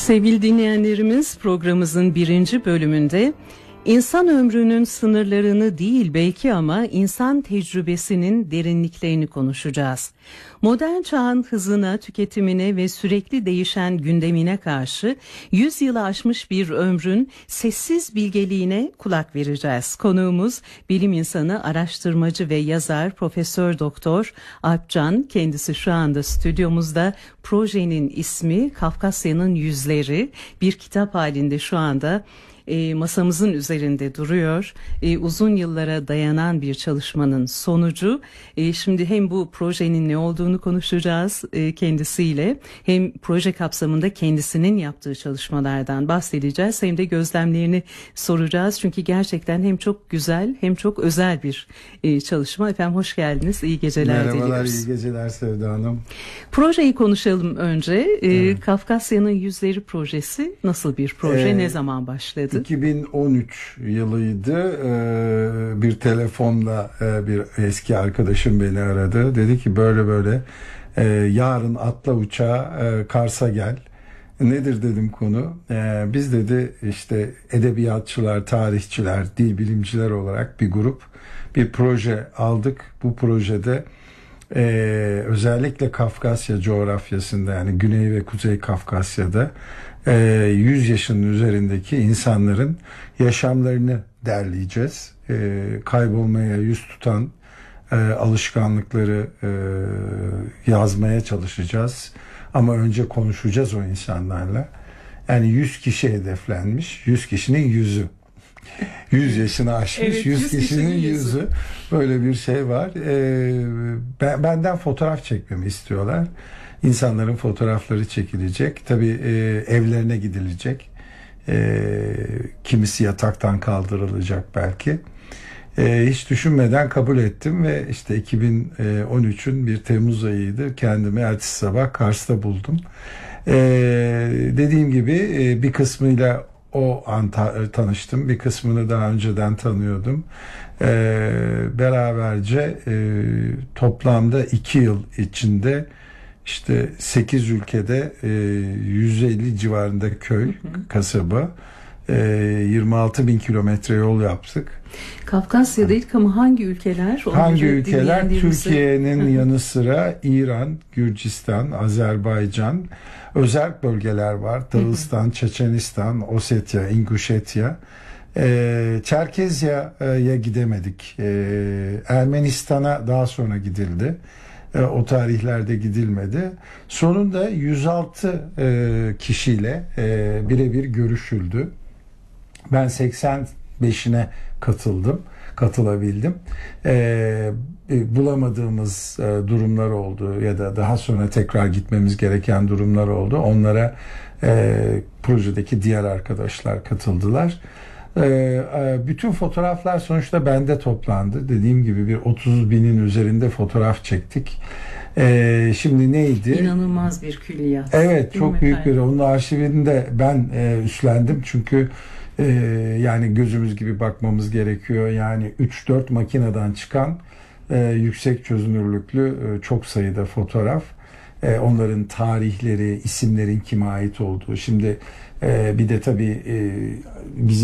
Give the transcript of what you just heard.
Sevgili dinleyenlerimiz, programımızın 1. bölümünde insan ömrünün sınırlarını değil belki ama insan tecrübesinin derinliklerini konuşacağız. Modern çağın hızına, tüketimine ve sürekli değişen gündemine karşı 100 yılı aşmış bir ömrün sessiz bilgeliğine kulak vereceğiz. Konuğumuz bilim insanı, araştırmacı ve yazar Profesör Doktor Alpcan. Kendisi şu anda stüdyomuzda. Projenin ismi Kafkasya'nın Yüzleri, bir kitap halinde şu anda masamızın üzerinde duruyor. Uzun yıllara dayanan bir çalışmanın sonucu. Şimdi hem bu projenin ne olduğunu konuşacağız kendisiyle, hem proje kapsamında kendisinin yaptığı çalışmalardan bahsedeceğiz, hem de gözlemlerini soracağız. Çünkü gerçekten hem çok güzel hem çok özel bir çalışma. Efendim hoş geldiniz. İyi geceler diliyoruz. Merhabalar, iyi geceler Sevda Hanım. Projeyi konuşalım önce. Evet. Kafkasya'nın Yüzleri projesi nasıl bir proje? Ne zaman başladı? 2013 yılıydı. Bir telefonla bir eski arkadaşım beni aradı. Dedi ki böyle yarın atla uçağa Kars'a gel. Nedir dedim konu. Biz dedi işte edebiyatçılar, tarihçiler, dil bilimciler olarak bir grup bir proje aldık. Bu projede özellikle Kafkasya coğrafyasında, yani Güney ve Kuzey Kafkasya'da 100 yaşının üzerindeki insanların yaşamlarını derleyeceğiz. Kaybolmaya yüz tutan alışkanlıkları yazmaya çalışacağız. Ama önce konuşacağız o insanlarla. Yani 100 kişi hedeflenmiş. 100 kişinin yüzü. 100 yaşını aşmış, evet, 100 kişinin yüzü. Böyle bir şey var. Benden fotoğraf çekmemi istiyorlar. İnsanların fotoğrafları çekilecek. Tabii evlerine gidilecek. Kimisi yataktan kaldırılacak belki. Hiç düşünmeden kabul ettim ve işte 2013'ün bir Temmuz ayıydı. Kendimi ertesi sabah Kars'ta buldum. Dediğim gibi bir kısmıyla o an tanıştım. Bir kısmını daha önceden tanıyordum. Beraberce toplamda 2 yıl içinde işte 8 ülkede 150 civarında köy, kasaba, 26 bin kilometre yol yaptık. Kafkasya'da ilk ama hangi ülkeler? Hangi ülkeler? Türkiye'nin yanı sıra İran, Gürcistan, Azerbaycan, özel bölgeler var. Dağıstan, Çeçenistan, Ossetya, İnguşetya. Çerkezya'ya gidemedik. Ermenistan'a daha sonra gidildi. O tarihlerde gidilmedi. Sonunda 106 kişiyle birebir görüşüldü. Ben 85'ine katılabildim. Bulamadığımız durumlar oldu ya da daha sonra tekrar gitmemiz gereken durumlar oldu. Onlara projedeki diğer arkadaşlar katıldılar. Bütün fotoğraflar sonuçta bende toplandı. Dediğim gibi bir 30 binin üzerinde fotoğraf çektik. Şimdi neydi? İnanılmaz bir külliyat. Evet, çok büyük bir. Onun arşivini de ben üstlendim. Çünkü yani gözümüz gibi bakmamız gerekiyor. Yani 3-4 makineden çıkan yüksek çözünürlüklü çok sayıda fotoğraf. Onların tarihleri, isimlerin kime ait olduğu. Şimdi bir de tabii bizim